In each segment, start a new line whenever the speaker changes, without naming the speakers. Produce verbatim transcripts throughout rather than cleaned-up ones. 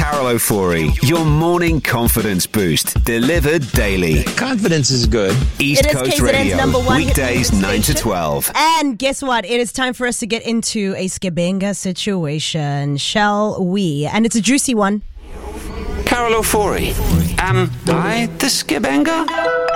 Carol O'Forey, your morning confidence boost, delivered daily.
Confidence is good.
East
It is
Coast
K Z N's
Radio,
number one hit
weekdays
music
nine to
station.
twelve.
And guess what? It is time for us to get into a Skibenga situation, shall we? And it's a juicy one.
Carol O'Forey, am I the Skibenga?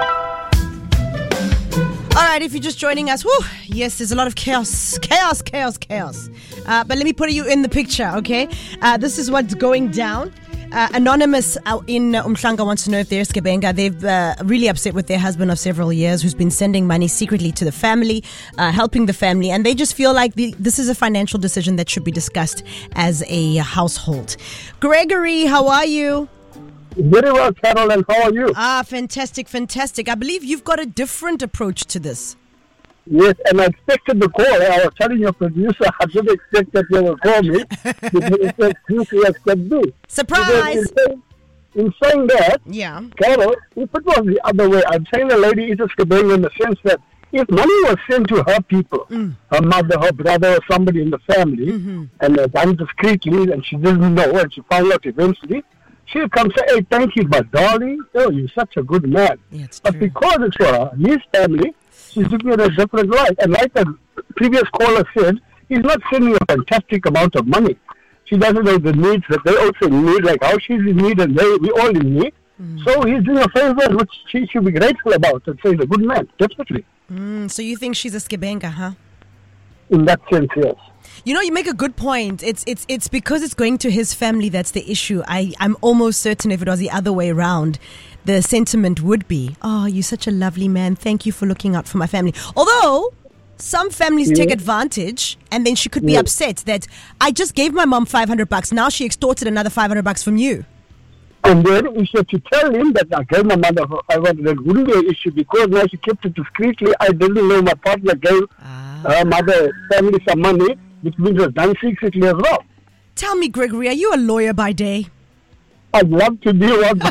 All right, if you're just joining us, whew, yes, there's a lot of chaos, chaos, chaos, chaos. Uh, but let me put you in the picture, okay? Uh, this is what's going down. Uh, Anonymous uh, in Umhlanga wants to know if they're Skibenga. They've uh, really upset with their husband of several years who's been sending money secretly to the family, uh, helping the family, and they just feel like the, this is a financial decision that should be discussed as a household. Gregory, how are you?
Very well, Carol, and how are you?
Ah, fantastic, fantastic. I believe you've got a different approach to this.
Yes, and I expected the call. I was telling your producer, I didn't expect that you would call me. Because it was juicy as can be.
Surprise!
In saying, in saying that,
Yeah.
Carol, if it was the other way, I'm saying the lady is a Skibenga in the sense that if money was sent to her people, mm. her mother, her brother, or somebody in the family, mm-hmm. and they're done discreetly, and she didn't know, and she found out eventually, she'll come say, hey, thank you, but darling, oh, you're such a good man.
Yeah, it's
but
true.
because it's for his family, she's looking at a different light. And like the previous caller said, he's not sending a fantastic amount of money. She doesn't know the needs that they also need, like how she's in need and they, we all in need. Mm. So he's doing a favor which she should be grateful about and say he's a good man, definitely.
Mm, so you think she's a Skibenga, huh?
In that sense, yes.
You know, you make a good point. It's it's it's because it's going to his family that's the issue. I, I'm almost certain if it was the other way around, the sentiment would be, oh, you're such a lovely man. Thank you for looking out for my family. Although some families
Yeah.
take advantage and then she could be
Yeah.
upset that I just gave my mom five hundred bucks. Now she extorted another five hundred bucks from you.
And then you should to tell him that I gave my mother five hundred, that wouldn't be an issue because now she kept it discreetly. I didn't know my partner gave
Ah.
her mother, family some money, which means it was done secretly as well.
Tell me, Gregory, are you a lawyer by day?
I'd love to be one.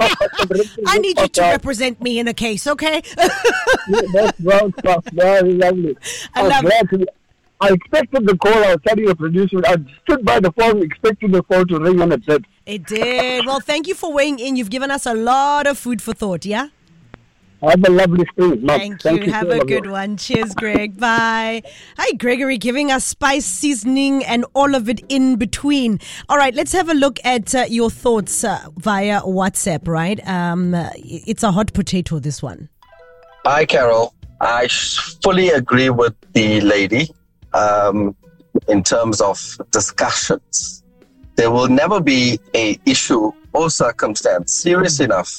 I need you to represent me in a case, okay?
Yeah, that's well stuff. Very lovely.
I
was
love
glad to be, I expected the call. I was telling the producer. I stood by the phone expecting the phone to ring and it did.
It did. Well, thank you for weighing in. You've given us a lot of food for thought, yeah?
Have a lovely spring. Mark.
Thank,
Thank
you. Have
so
a
much.
good one. Cheers, Greg. Bye. Hi, Gregory, giving us spice, seasoning, and all of it in between. All right, let's have a look at uh, your thoughts uh, via WhatsApp, right? Um, uh, it's a hot potato, this one.
Hi, Carol. I sh- fully agree with the lady um, in terms of discussions. There will never be a issue or circumstance serious enough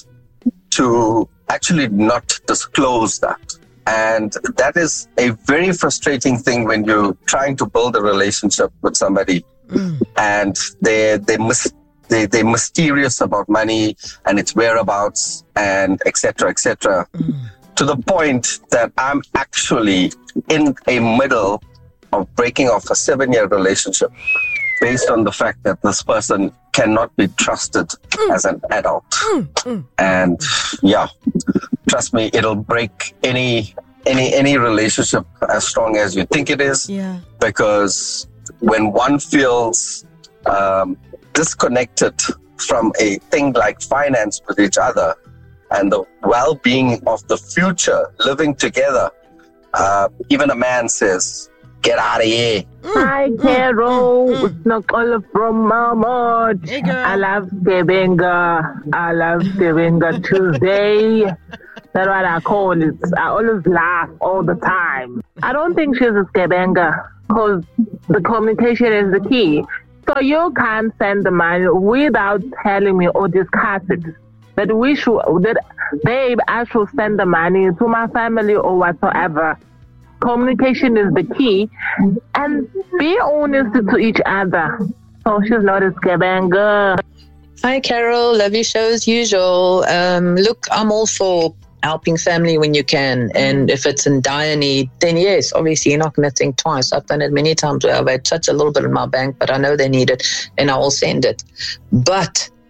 to actually not disclose that. And that is a very frustrating thing when you're trying to build a relationship with somebody mm. and they're, they're, mis- they, they're mysterious about money and its whereabouts and et cetera, et cetera, mm. to the point that I'm actually in a middle of breaking off a seven-year relationship based on the fact that this person cannot be trusted mm. as an adult. Mm. Mm. And yeah, trust me, it'll break any any any relationship as strong as you think it is.
Yeah.
Because when one feels um, disconnected from a thing like finance with each other and the well-being of the future, living together, uh, even a man says, get out of here.
Hi, Carol. Mm, mm, it's Nakola from Mahmoud.
Hey, girl.
I love Skibenga. I love Skibenga Tuesday. That's what I call it. I always laugh all the time. I don't think she's a Skibenga because the communication is the key. So you can't send the money without telling me or discuss it. That we should, that babe, I should send the money to my family or whatsoever. Communication is the key, and be honest to each other. So she's not a Skibenga.
Hi, Carol. Love your show as usual. Um, look, I'm all for helping family when you can, and if it's in dire need, then yes, obviously you're not going to think twice. I've done it many times where I've had such a little bit in my bank, but I know they need it, and I will send it. But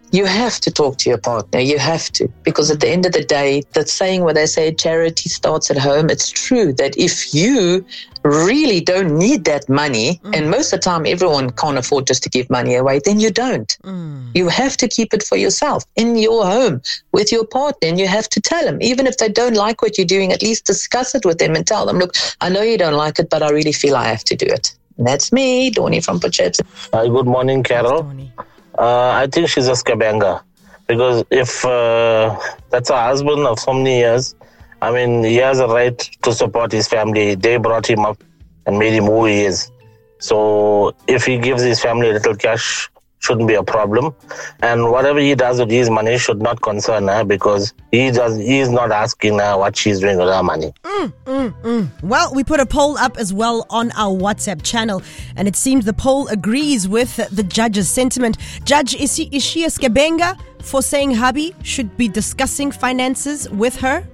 you have to talk to your partner. You have to. Because at the end of the day, that saying where they say charity starts at home, it's true that if you really don't need that money, mm. and most of the time everyone can't afford just to give money away, then you don't. Mm. You have to keep it for yourself in your home with your partner, and you have to tell them, even if they don't like what you're doing, at least discuss it with them and tell them, look, I know you don't like it, but I really feel I have to do it. And that's me, Donnie from Potchefstroom.
Uh, good morning, Carol. Uh, I think she's a scabanger, because if uh, that's her husband of so many years, I mean, he has a right to support his family. They brought him up and made him who he is. So if he gives his family a little cash, shouldn't be a problem. And whatever he does with his money should not concern her, because he does. He is not asking her what she's doing with her money.
Mm, mm, mm. Well, we put a poll up as well on our WhatsApp channel, and it seems the poll agrees with the judge's sentiment. Judge, is, he, is she a scabenga for saying hubby should be discussing finances with her?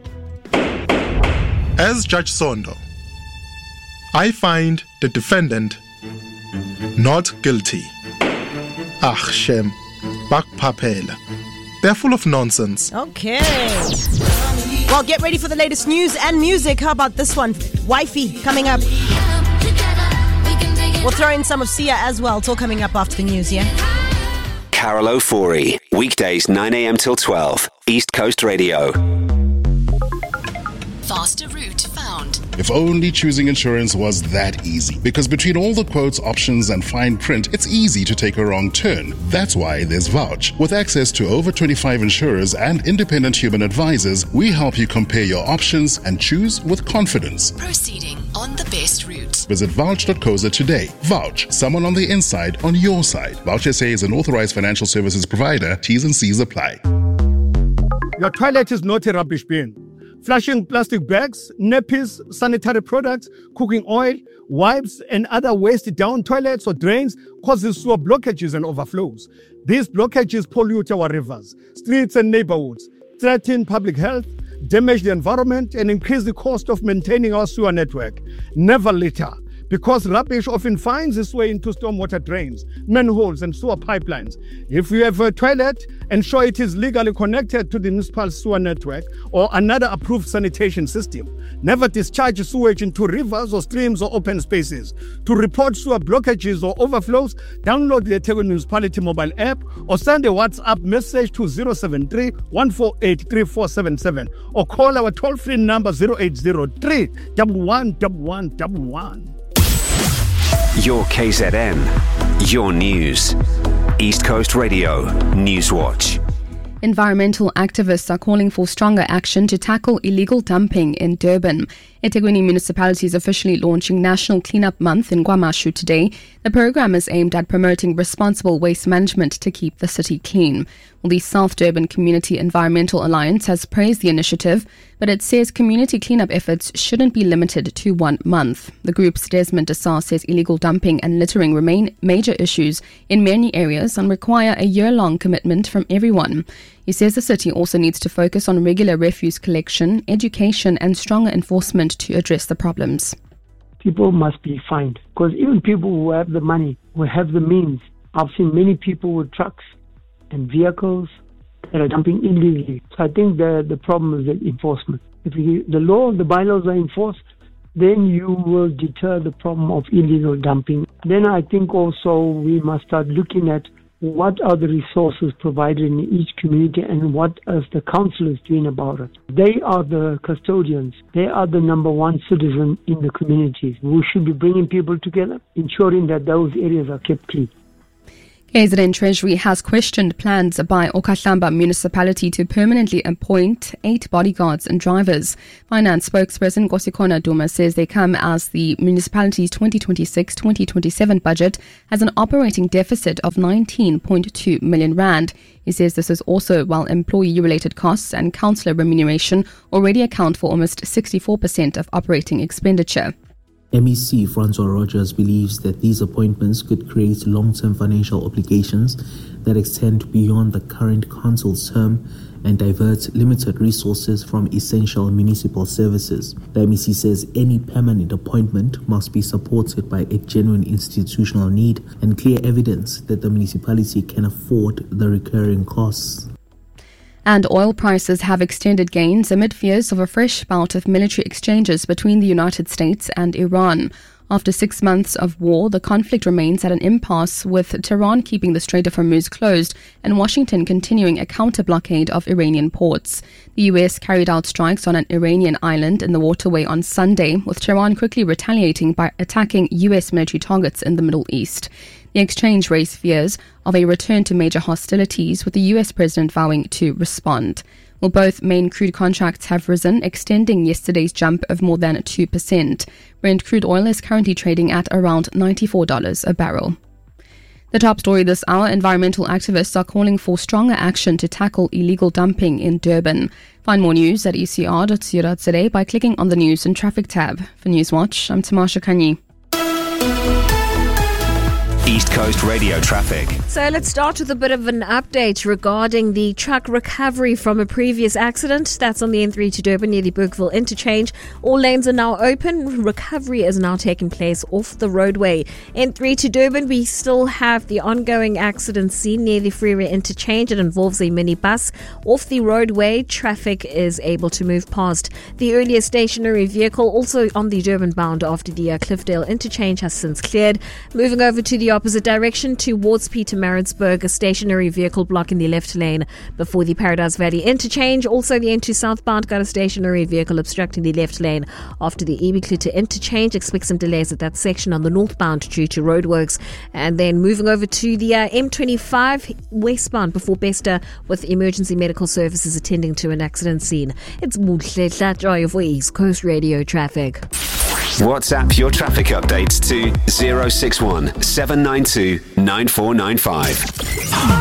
As Judge Sondo, I find the defendant not guilty. Ah, Shem, Bak Papela. They're full of nonsense.
Okay. Well, get ready for the latest news and music. How about this one? Wifey coming up. We'll throw in some of Sia as well. It's all coming up after the news, yeah?
Carol Ofori, weekdays nine a.m. till twelve, East Coast Radio.
Faster route found.
If only choosing insurance was that easy. Because between all the quotes, options, and fine print, it's easy to take a wrong turn. That's why there's Vouch. With access to over twenty-five insurers and independent human advisors, we help you compare your options and choose with confidence.
Proceeding on the best route.
Visit vouch dot co za today. Vouch, someone on the inside on your side. Vouch S A is an authorized financial services provider. T's and C's apply.
Your toilet is not a rubbish bin. Flushing plastic bags, nappies, sanitary products, cooking oil, wipes, and other waste down toilets or drains causes sewer blockages and overflows. These blockages pollute our rivers, streets, and neighborhoods, threaten public health, damage the environment, and increase the cost of maintaining our sewer network. Never litter, because rubbish often finds its way into stormwater drains, manholes, and sewer pipelines. If you have a toilet, ensure it is legally connected to the municipal sewer network or another approved sanitation system. Never discharge sewage into rivers or streams or open spaces. To report sewer blockages or overflows, download the eThekwini Municipality mobile app or send a WhatsApp message to zero seven three, one four eight, three four seven seven or call our toll-free number zero eight zero three, one one one one one.
Your K Z N, your news. East Coast Radio, Newswatch.
Environmental activists are calling for stronger action to tackle illegal dumping in Durban. eThekwini Municipality is officially launching National Cleanup Month in KwaMashu today. The program is aimed at promoting responsible waste management to keep the city clean. Well, the South Durban Community Environmental Alliance has praised the initiative, but it says community cleanup efforts shouldn't be limited to one month. The group's Desmond Desar says illegal dumping and littering remain major issues in many areas and require a year-long commitment from everyone. He says the city also needs to focus on regular refuse collection, education, and stronger enforcement to address the problems.
People must be fined, because even people who have the money, who have the means, I've seen many people with trucks and vehicles that are dumping illegally. So I think the the problem is the enforcement. If you, the law, the bylaws are enforced, then you will deter the problem of illegal dumping. Then I think also we must start looking at what are the resources provided in each community and what is the councillors doing about it. They are the custodians. They are the number one citizen in the communities. We should be bringing people together, ensuring that those areas are kept clean.
K Z N Treasury has questioned plans by Okahlamba Municipality to permanently appoint eight bodyguards and drivers. Finance spokesperson Nkosikhona Duma says they come as the municipality's twenty twenty-six twenty twenty-seven budget has an operating deficit of nineteen point two million rand. He says this is also while employee-related costs and councillor remuneration already account for almost sixty-four percent of operating expenditure.
M E C Francois Rogers believes that these appointments could create long-term financial obligations that extend beyond the current council's term and diverts limited resources from essential municipal services. The M E C says any permanent appointment must be supported by a genuine institutional need and clear evidence that the municipality can afford the recurring costs.
And oil prices have extended gains amid fears of a fresh bout of military exchanges between the United States and Iran. After six months of war, the conflict remains at an impasse, with Tehran keeping the Strait of Hormuz closed and Washington continuing a counter-blockade of Iranian ports. The U S carried out strikes on an Iranian island in the waterway on Sunday, with Tehran quickly retaliating by attacking U S military targets in the Middle East. The exchange raised fears of a return to major hostilities, with the U S president vowing to respond. Well, both main crude contracts have risen, extending yesterday's jump of more than two percent. Brent crude oil is currently trading at around ninety-four dollars a barrel. The top story this hour: environmental activists are calling for stronger action to tackle illegal dumping in Durban. Find more news at e c r dot co dot za by clicking on the News and Traffic tab. For Newswatch, I'm Tamasha Kanyi.
East Coast Radio traffic.
So let's start with a bit of an update regarding the truck recovery from a previous accident. That's on the N three to Durban near the Bergville interchange. All lanes are now open. Recovery is now taking place off the roadway. N three to Durban, we still have the ongoing accident scene near the Freeway interchange. It involves a minibus. Off the roadway, traffic is able to move past. The earlier stationary vehicle, also on the Durban bound after the uh, Cliffdale interchange, has since cleared. Moving over to the opposite direction towards Pietermaritzburg, a stationary vehicle blocking the left lane before the Paradise Valley interchange. Also, the N two southbound got a stationary vehicle obstructing the left lane after the Ebikluta interchange. Expect some delays at that section on the northbound due to roadworks. And then moving over to the uh, M twenty-five westbound before Besta, with emergency medical services attending to an accident scene. It's Muhle Joy for East Coast Radio traffic.
WhatsApp your traffic updates to zero six one seven nine two nine four nine five.